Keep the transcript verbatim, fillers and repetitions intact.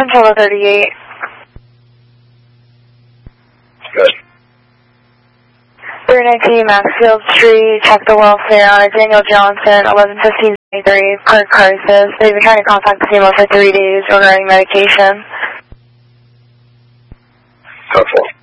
Central thirty-eight. Good. three nineteen Maxfield Street, check the welfare on a Daniel Johnson, eleven fifteen twenty-three, per crisis. They've been trying to contact the female for three days regarding medication. Helpful.